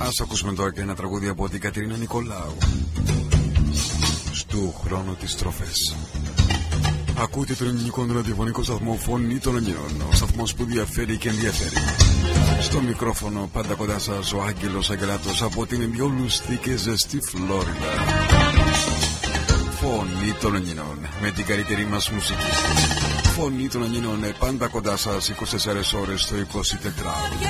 Ας ακούσουμε τώρα και ένα τραγούδι από την Κατερίνα Νικολάου. Στου χρόνου τις στροφές. Ακούτε τον ελληνικό ραδιοφωνικό σταθμό Φωνή των Ελλήνων, ο σταθμός που διαφέρει και ενδιαφέρει. Στο μικρόφωνο πάντα κοντά σας ο Άγγελος Αγγελάτος από την ενδιόλουστη και ζεστή Φλόριντα. Φωνή των Ελλήνων, με την καλύτερη μας μουσική. Φωνή των Ελλήνων, πάντα κοντά σας 24 ώρες το 24ωρο.